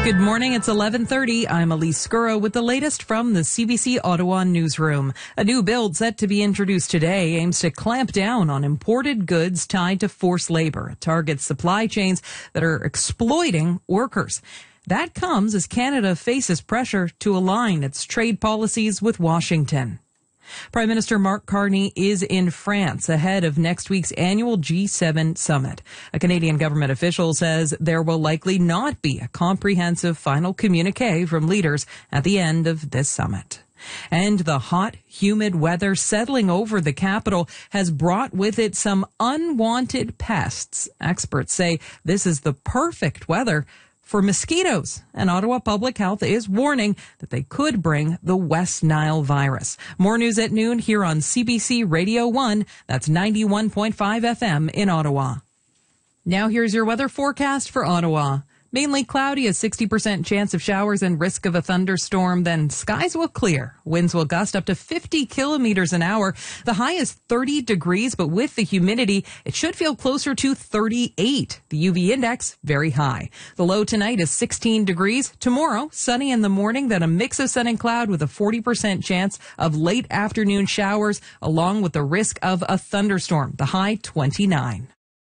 Good morning. It's 11:30. I'm Elise Scurro with the latest from the CBC Ottawa newsroom. A new bill set to be introduced today aims to clamp down on imported goods tied to forced labor. It targets supply chains that are exploiting workers. That comes as Canada faces pressure to align its trade policies with Washington. Prime Minister Mark Carney is in France ahead of next week's annual G7 summit. A Canadian government official says there will likely not be a comprehensive final communique from leaders at the end of this summit. And the hot, humid weather settling over the capital has brought with it some unwanted pests. Experts say this is the perfect weather for mosquitoes, and Ottawa Public Health is warning that they could bring the West Nile virus. More news at noon here on CBC Radio 1. That's 91.5 FM in Ottawa. Now here's your weather forecast for Ottawa. Mainly cloudy, a 60% chance of showers and risk of a thunderstorm. Then skies will clear. Winds will gust up to 50 kilometers an hour. The high is 30 degrees, but with the humidity, it should feel closer to 38. The UV index, very high. The low tonight is 16 degrees. Tomorrow, sunny in the morning, then a mix of sun and cloud with a 40% chance of late afternoon showers, along with the risk of a thunderstorm. The high 29.